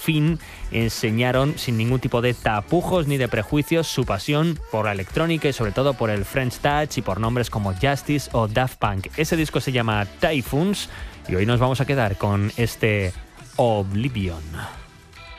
fin enseñaron sin ningún tipo de tapujos ni de prejuicios su pasión por la electrónica y sobre todo por el French Touch y por nombres como Justice o Daft Punk. Ese disco se llama Typhoons y hoy nos vamos a quedar con este Oblivion.